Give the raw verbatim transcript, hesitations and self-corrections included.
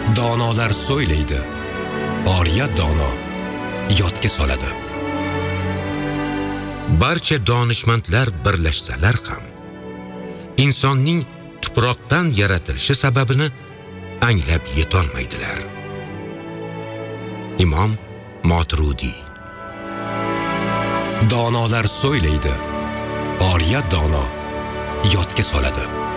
Donolar so'ylaydi, oriya dono yodga soladi. Barcha donishmandlar birlashsalar ham insonning tuproqdan yaratilishi sababini anglab yetolmaydilar. Imom Moturudi. Donolar so'ylaydi, oriya dono yodga soladi.